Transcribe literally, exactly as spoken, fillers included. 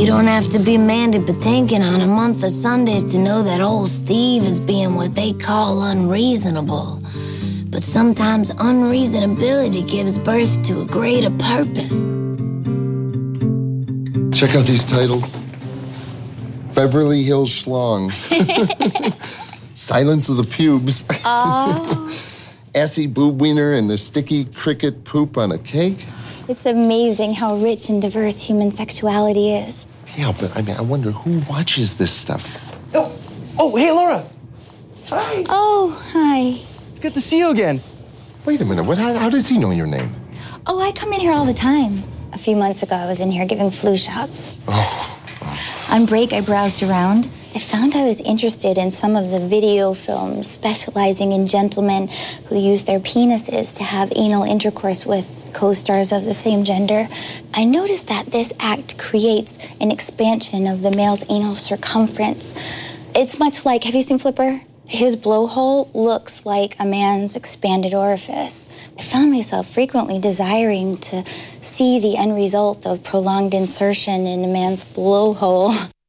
You don't have to be Mandy Patinkin on a month of Sundays to know that old Steve is being what they call unreasonable. But sometimes unreasonability gives birth to a greater purpose. Check out these titles. Beverly Hills Schlong. Silence of the Pubes. Oh. Assy Boob Wiener and the sticky cricket poop on a cake. It's amazing how rich and diverse human sexuality is. Yeah, but I mean, I wonder who watches this stuff. Oh, oh, hey, Laura. Hi. Oh, hi. It's good to see you again. Wait a minute, what? How, how does he know your name? Oh, I come in here all the time. A few months ago, I was in here giving flu shots. Oh. On break, I browsed around. I found I was interested in some of the video films specializing in gentlemen who use their penises to have anal intercourse with co-stars of the same gender. I noticed that this act creates an expansion of the male's anal circumference. It's much like, have you seen Flipper? His blowhole looks like a man's expanded orifice. I found myself frequently desiring to see the end result of prolonged insertion in a man's blowhole.